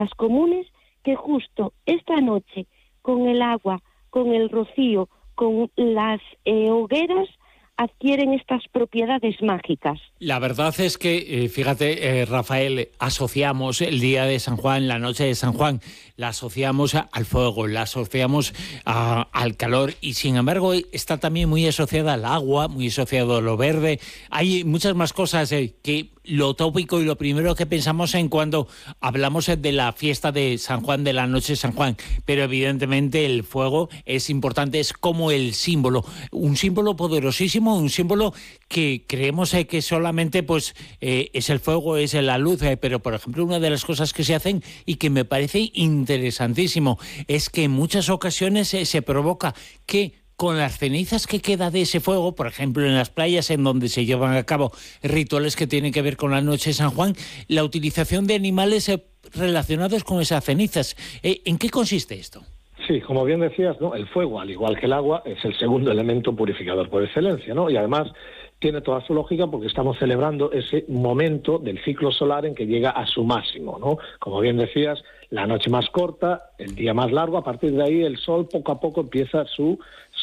comunes que justo esta noche, con el agua, con el rocío, con las hogueras, adquieren estas propiedades mágicas. La verdad es que, fíjate, Rafael, asociamos el día de San Juan, la noche de San Juan, la asociamos al fuego, la asociamos al calor y sin embargo está también muy asociada al agua, muy asociado a lo verde. Hay muchas más cosas que lo tópico y lo primero que pensamos en cuando hablamos de la fiesta de San Juan, de la noche de San Juan, pero evidentemente el fuego es importante, es como el símbolo, un símbolo poderosísimo, un símbolo que creemos que solamente pues es el fuego, es la luz, pero por ejemplo una de las cosas que se hacen y que me parece interesantísimo es que en muchas ocasiones se provoca que con las cenizas que queda de ese fuego, por ejemplo en las playas en donde se llevan a cabo rituales que tienen que ver con la noche de San Juan, la utilización de animales relacionados con esas cenizas. ¿En qué consiste esto? Sí, como bien decías, ¿no? El fuego, al igual que el agua, es el segundo elemento purificador por excelencia, ¿no? Y además tiene toda su lógica porque estamos celebrando ese momento del ciclo solar en que llega a su máximo, ¿no? Como bien decías, la noche más corta, el día más largo, a partir de ahí el sol poco a poco empieza su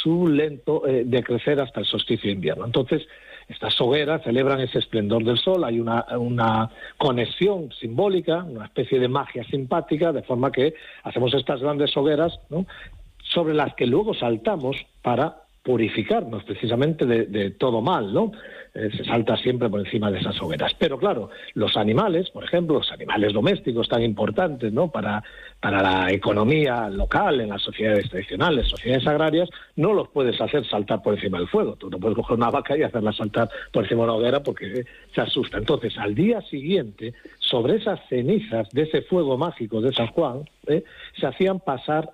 lento decrecer hasta el solsticio de invierno. Entonces, estas hogueras celebran ese esplendor del sol, hay una conexión simbólica, una especie de magia simpática, de forma que hacemos estas grandes hogueras, ¿no?, sobre las que luego saltamos para purificarnos precisamente de todo mal, ¿no? Se salta siempre por encima de esas hogueras. Pero claro, los animales, por ejemplo, los animales domésticos tan importantes, ¿no?, para la economía local, en las sociedades tradicionales, sociedades agrarias, no los puedes hacer saltar por encima del fuego. Tú no puedes coger una vaca y hacerla saltar por encima de una hoguera porque se asusta. Entonces, al día siguiente, sobre esas cenizas de ese fuego mágico de San Juan, se hacían pasar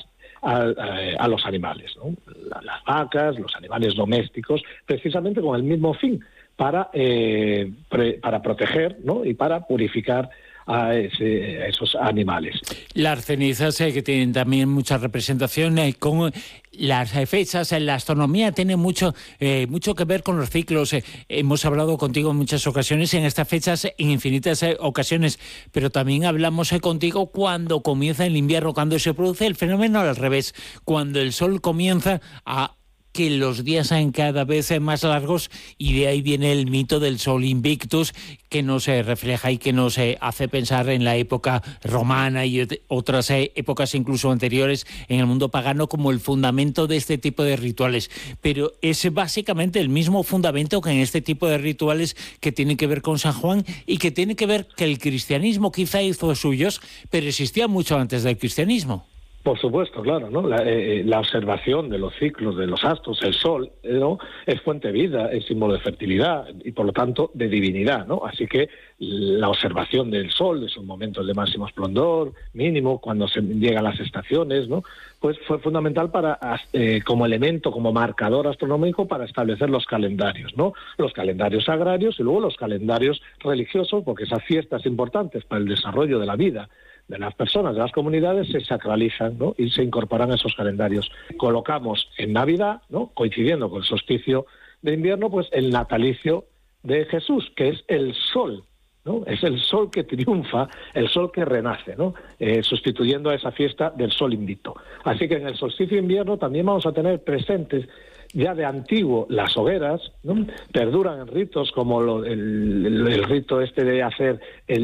a los animales, ¿no?, las vacas, los animales domésticos, precisamente con el mismo fin, para proteger, ¿no?, y para purificar a esos animales. Las cenizas que tienen también mucha representación con las fechas, la astronomía tiene mucho que ver con los ciclos. Hemos hablado contigo en muchas ocasiones, en estas fechas, en infinitas ocasiones, pero también hablamos contigo cuando comienza el invierno, cuando se produce el fenómeno al revés, cuando el sol comienza a que los días sean cada vez más largos y de ahí viene el mito del Sol Invictus que nos refleja y que nos hace pensar en la época romana y otras épocas incluso anteriores en el mundo pagano como el fundamento de este tipo de rituales. Pero es básicamente el mismo fundamento que en este tipo de rituales que tienen que ver con San Juan y que tiene que ver que el cristianismo quizá hizo suyos, pero existía mucho antes del cristianismo. Por supuesto, claro, ¿no? La observación de los ciclos de los astros, el sol, ¿no?, es fuente de vida, es símbolo de fertilidad y por lo tanto de divinidad, ¿no? Así que la observación del sol, de sus momentos de máximo esplendor, mínimo, cuando se llegan las estaciones, ¿no?, pues fue fundamental para como elemento, como marcador astronómico para establecer los calendarios, ¿no? Los calendarios agrarios y luego los calendarios religiosos, porque esas fiestas importantes para el desarrollo de la vida de las personas, de las comunidades, se sacralizan, ¿no?, y se incorporan a esos calendarios. Colocamos en Navidad, ¿no?, coincidiendo con el solsticio de invierno, pues el natalicio de Jesús, que es el sol, ¿no? Es el sol que triunfa, el sol que renace, ¿no?, sustituyendo a esa fiesta del sol invicto. Así que en el solsticio de invierno también vamos a tener presentes ya de antiguo las hogueras, ¿no? Perduran en ritos como el rito este de hacer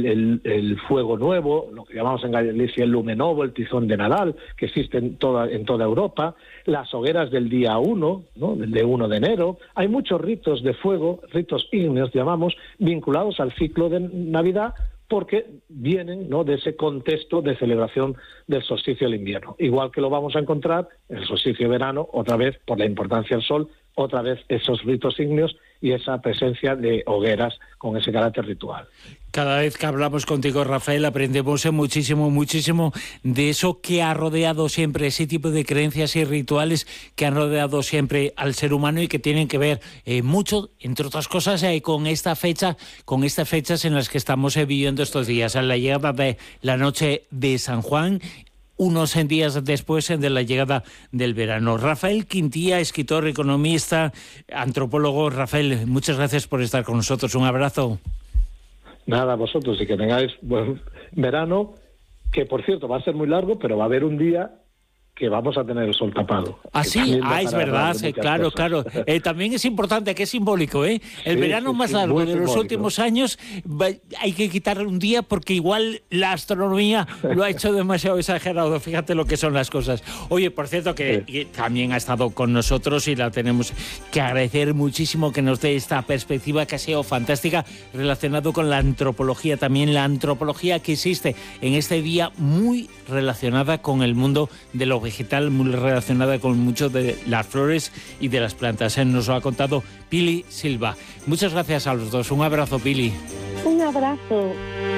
el fuego nuevo, lo que llamamos en Galicia el lume novo, el tizón de Nadal, que existe en toda Europa, las hogueras del día 1, ¿no?, del 1 de enero. Hay muchos ritos de fuego, ritos ígneos llamamos, vinculados al ciclo de Navidad, porque vienen, ¿no?, de ese contexto de celebración del solsticio del invierno. Igual que lo vamos a encontrar en el solsticio de verano, otra vez por la importancia del sol, otra vez esos ritos ígneos y esa presencia de hogueras con ese carácter ritual. Cada vez que hablamos contigo, Rafael, aprendemos muchísimo, muchísimo de eso que ha rodeado siempre, ese tipo de creencias y rituales que han rodeado siempre al ser humano y que tienen que ver mucho, entre otras cosas, con estas fechas en las que estamos viviendo estos días, a la llegada de la noche de San Juan, unos días después de la llegada del verano. Rafael Quintía, escritor, economista, antropólogo. Rafael, muchas gracias por estar con nosotros. Un abrazo. Nada, vosotros, y que tengáis buen verano, que por cierto va a ser muy largo, pero va a haber un día que vamos a tener el sol tapado. Ah, sí, es verdad, claro, claro. También es importante, que es simbólico, ¿eh? El verano más largo de los últimos años, hay que quitar un día porque igual la astronomía lo ha hecho demasiado exagerado. Fíjate lo que son las cosas. Oye, por cierto, que también ha estado con nosotros y la tenemos que agradecer muchísimo que nos dé esta perspectiva que ha sido fantástica, relacionado con la antropología, también la antropología que existe en este día, muy relacionada con el mundo de lo vegetal, muy relacionada con mucho de las flores y de las plantas. Nos lo ha contado Pili Silva. Muchas gracias a los dos. Un abrazo, Pili. Un abrazo.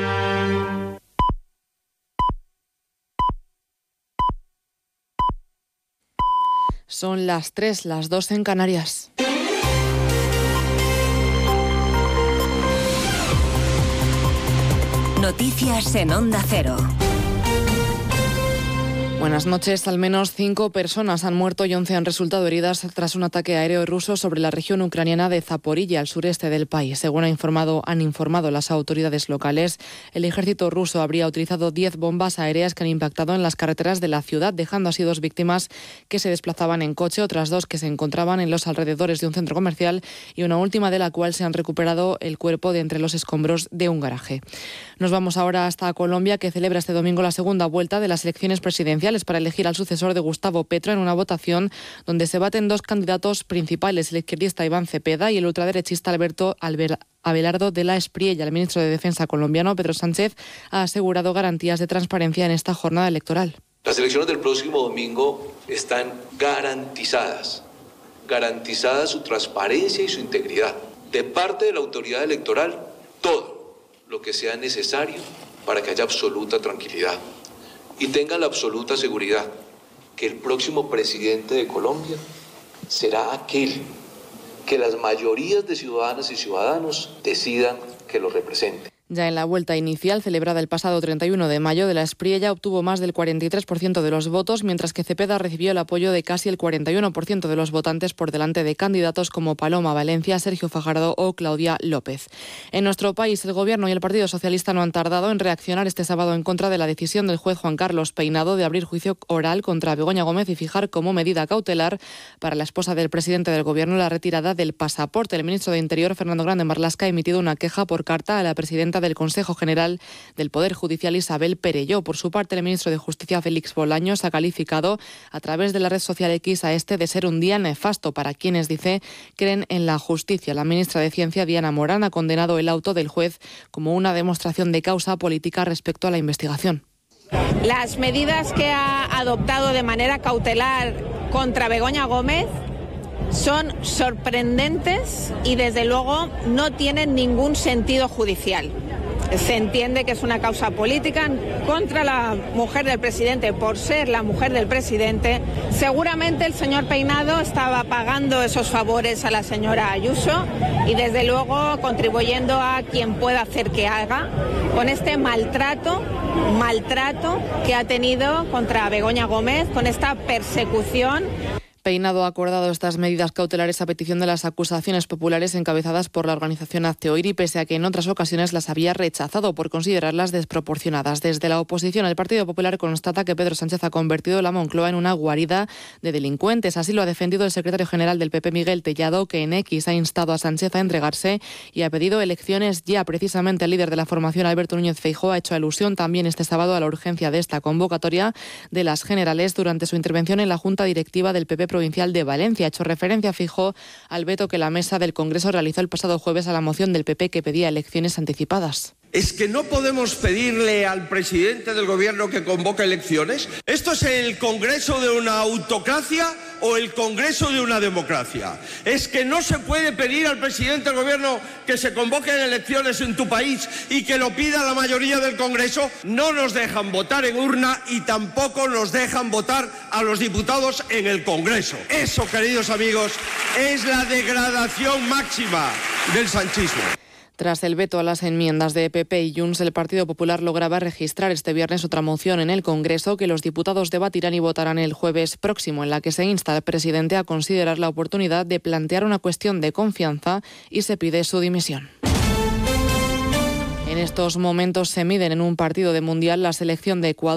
Son las 3, las 2 en Canarias. Noticias en Onda Cero. Buenas noches. Al menos 5 personas han muerto y 11 han resultado heridas tras un ataque aéreo ruso sobre la región ucraniana de Zaporilla, al sureste del país. Según han informado las autoridades locales, el ejército ruso habría utilizado 10 bombas aéreas que han impactado en las carreteras de la ciudad, dejando así 2 víctimas que se desplazaban en coche, otras 2 que se encontraban en los alrededores de un centro comercial y una última de la cual se han recuperado el cuerpo de entre los escombros de un garaje. Nos vamos ahora hasta Colombia, que celebra este domingo la segunda vuelta de las elecciones presidenciales para elegir al sucesor de Gustavo Petro en una votación donde se baten 2 candidatos principales, el izquierdista Iván Cepeda y el ultraderechista Abelardo de la Espriella. El ministro de Defensa colombiano, Pedro Sánchez, ha asegurado garantías de transparencia en esta jornada electoral. Las elecciones del próximo domingo están garantizadas su transparencia y su integridad. De parte de la autoridad electoral, todo lo que sea necesario para que haya absoluta tranquilidad. Y tengan la absoluta seguridad que el próximo presidente de Colombia será aquel que las mayorías de ciudadanas y ciudadanos decidan que lo represente. Ya en la vuelta inicial, celebrada el pasado 31 de mayo, de la Espriella obtuvo más del 43% de los votos, mientras que Cepeda recibió el apoyo de casi el 41% de los votantes, por delante de candidatos como Paloma Valencia, Sergio Fajardo o Claudia López. En nuestro país, el Gobierno y el Partido Socialista no han tardado en reaccionar este sábado en contra de la decisión del juez Juan Carlos Peinado de abrir juicio oral contra Begoña Gómez y fijar como medida cautelar para la esposa del presidente del Gobierno la retirada del pasaporte. El ministro de Interior, Fernando Grande Marlaska, ha emitido una queja por carta a la presidenta del Consejo General del Poder Judicial, Isabel Perelló. Por su parte, el ministro de Justicia, Félix Bolaños, ha calificado a través de la red social X a este de ser un día nefasto para quienes, dice, creen en la justicia. La ministra de Ciencia, Diana Morán, ha condenado el auto del juez como una demostración de causa política respecto a la investigación. Las medidas que ha adoptado de manera cautelar contra Begoña Gómez son sorprendentes y desde luego no tienen ningún sentido judicial. Se entiende que es una causa política contra la mujer del presidente por ser la mujer del presidente. Seguramente el señor Peinado estaba pagando esos favores a la señora Ayuso y desde luego contribuyendo a quien pueda hacer que haga con este maltrato que ha tenido contra Begoña Gómez, con esta persecución. Peinado ha acordado estas medidas cautelares a petición de las acusaciones populares encabezadas por la organización Hazte Oír, y pese a que en otras ocasiones las había rechazado por considerarlas desproporcionadas. Desde la oposición, el Partido Popular constata que Pedro Sánchez ha convertido la Moncloa en una guarida de delincuentes. Así lo ha defendido el secretario general del PP, Miguel Tellado, que en X ha instado a Sánchez a entregarse y ha pedido elecciones ya. Precisamente el líder de la formación, Alberto Núñez Feijóo, ha hecho alusión también este sábado a la urgencia de esta convocatoria de las generales durante su intervención en la Junta Directiva del PP Provincial de Valencia. Ha hecho referencia, fijó, al veto que la mesa del Congreso realizó el pasado jueves a la moción del PP que pedía elecciones anticipadas. ¿Es que no podemos pedirle al presidente del Gobierno que convoque elecciones? ¿Esto es el Congreso de una autocracia o el Congreso de una democracia? ¿Es que no se puede pedir al presidente del Gobierno que se convoquen elecciones en tu país y que lo pida la mayoría del Congreso? No nos dejan votar en urna y tampoco nos dejan votar a los diputados en el Congreso. Eso, queridos amigos, es la degradación máxima del sanchismo. Tras el veto a las enmiendas de PP y Junts, el Partido Popular lograba registrar este viernes otra moción en el Congreso que los diputados debatirán y votarán el jueves próximo, en la que se insta al presidente a considerar la oportunidad de plantear una cuestión de confianza y se pide su dimisión. En En estos momentos se miden en un partido de Mundial. La selección de Ecuador